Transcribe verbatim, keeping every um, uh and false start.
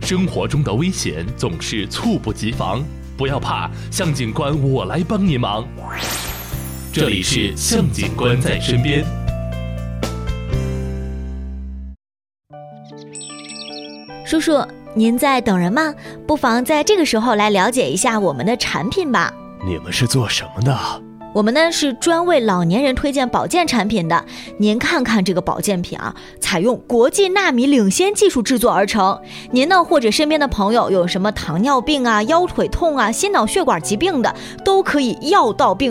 生活中的危险总是猝不及防，不要怕，向警官我来帮您忙。这里是向警官在身边。 叔叔，您在等人吗？不妨在这个时候来了解一下我们的产品吧。 你们是做什么的？ 我们呢是专为老年人推荐保健产品的。您看看这个保健品啊，采用国际纳米领先技术制作而成。您呢或者身边的朋友有什么糖尿病啊、腰腿痛啊、心脑血管疾病的，都可以药到病